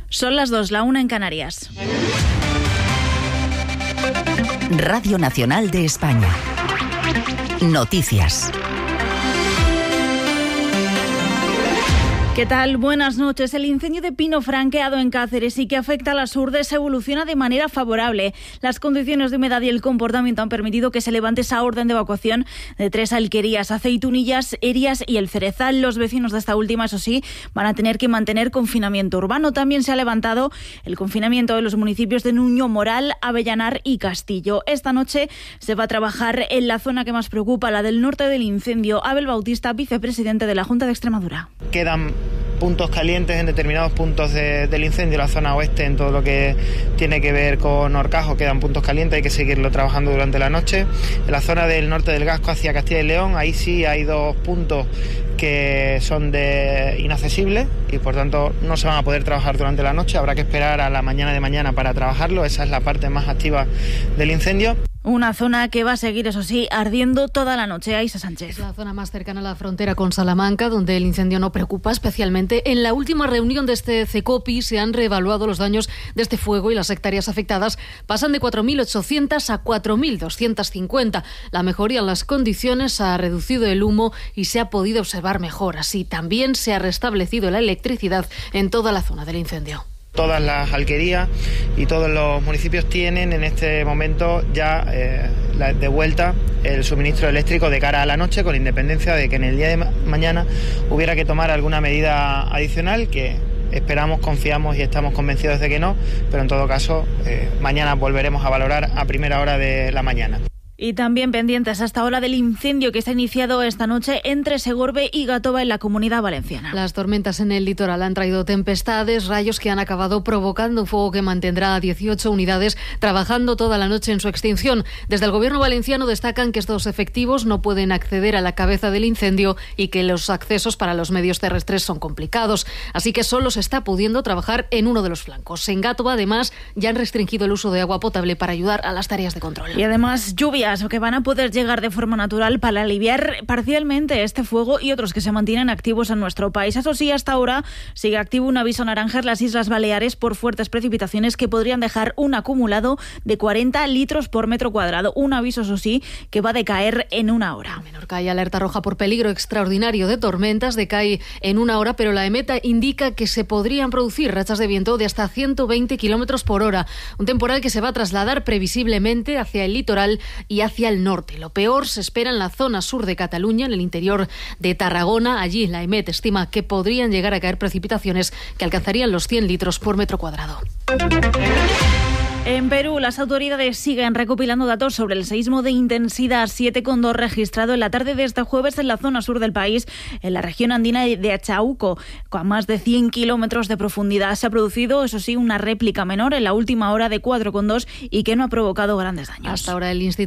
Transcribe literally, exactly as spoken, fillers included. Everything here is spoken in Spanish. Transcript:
Son las dos, la una en Canarias. Radio Nacional de España. Noticias. ¿Qué tal? Buenas noches. El incendio de pino franqueado en Cáceres y que afecta a las Urdes evoluciona de manera favorable. Las condiciones de humedad y el comportamiento han permitido que se levante esa orden de evacuación de tres alquerías, Aceitunillas, Erias y El Cerezal. Los vecinos de esta última, eso sí, van a tener que mantener confinamiento urbano. También se ha levantado el confinamiento de los municipios de Nuño, Moral, Avellanar y Castillo. Esta noche se va a trabajar en la zona que más preocupa, la del norte del incendio. Abel Bautista, vicepresidente de la Junta de Extremadura. Quedan puntos calientes en determinados puntos de, del incendio, la zona oeste, en todo lo que tiene que ver con Horcajo, quedan puntos calientes, hay que seguirlo trabajando durante la noche. En la zona del norte del Gasco hacia Castilla y León, ahí sí hay dos puntos que son de inaccesibles y por tanto no se van a poder trabajar durante la noche, habrá que esperar a la mañana de mañana para trabajarlo, esa es la parte más activa del incendio. Una zona que va a seguir, eso sí, ardiendo toda la noche. Aisa Sánchez. Es la zona más cercana a la frontera con Salamanca, donde el incendio no preocupa especialmente. En la última reunión de este CECOPI se han reevaluado los daños de este fuego y las hectáreas afectadas pasan de cuatro mil ochocientas a cuatro mil doscientas cincuenta. La mejoría en las condiciones ha reducido el humo y se ha podido observar mejor. Así también se ha restablecido la electricidad en toda la zona del incendio. Todas las alquerías y todos los municipios tienen en este momento ya eh, de vuelta el suministro eléctrico de cara a la noche, con independencia de que en el día de ma- mañana hubiera que tomar alguna medida adicional, que esperamos, confiamos y estamos convencidos de que no, pero en todo caso eh, mañana volveremos a valorar a primera hora de la mañana. Y también pendientes hasta ahora del incendio que se ha iniciado esta noche entre Segorbe y Gatoba en la Comunidad Valenciana. Las tormentas en el litoral han traído tempestades, rayos que han acabado provocando un fuego que mantendrá a dieciocho unidades trabajando toda la noche en su extinción. Desde el Gobierno valenciano destacan que estos efectivos no pueden acceder a la cabeza del incendio y que los accesos para los medios terrestres son complicados. Así que solo se está pudiendo trabajar en uno de los flancos. En Gatoba, además, ya han restringido el uso de agua potable para ayudar a las tareas de control. Y además, lluvias o que van a poder llegar de forma natural para aliviar parcialmente este fuego y otros que se mantienen activos en nuestro país. Eso sí, hasta ahora sigue activo un aviso naranja en las Islas Baleares por fuertes precipitaciones que podrían dejar un acumulado de cuarenta litros por metro cuadrado. Un aviso, eso sí, que va a decaer en una hora. En Menorca hay alerta roja por peligro extraordinario de tormentas, decae en una hora, pero la EMET indica que se podrían producir rachas de viento de hasta ciento veinte kilómetros por hora. Un temporal que se va a trasladar previsiblemente hacia el litoral y hacia el norte. Lo peor se espera en la zona sur de Cataluña, en el interior de Tarragona. Allí la EMET estima que podrían llegar a caer precipitaciones que alcanzarían los cien litros por metro cuadrado. En Perú, las autoridades siguen recopilando datos sobre el seísmo de intensidad siete coma dos registrado en la tarde de este jueves en la zona sur del país, en la región andina de Achauco, con más de cien kilómetros de profundidad. Se ha producido, eso sí, una réplica menor en la última hora de cuatro coma dos y que no ha provocado grandes daños. Hasta ahora el Instituto